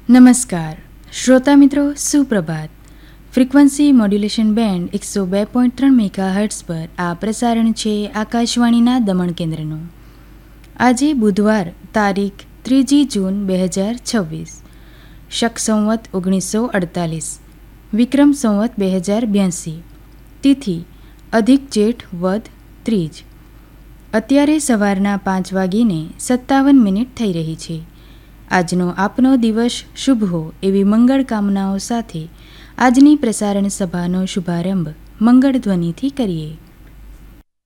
નમસ્કાર શ્રોતા મિત્રો, સુપ્રભાત. ફ્રીક્વન્સી મોડ્યુલેશન બેન્ડ 102.3 મેગાહર્ટ્ઝ પર આ પ્રસારણ છે આકાશવાણીના દમણ કેન્દ્રનું. આજે બુધવાર તારીખ 3 જૂન 2026, શક સંવત 1948, વિક્રમ સંવત 2082, તિથિ અધિક જેઠ વદ ત્રીજ. અત્યારે સવારના 5:57 થઈ રહી છે. આજનો આપનો દિવસ શુભ હો એવી મંગળ કામનાઓ સાથે આજની પ્રસારણ સભાનો શુભારંભ મંગળ ધ્વનિથી કરીએ.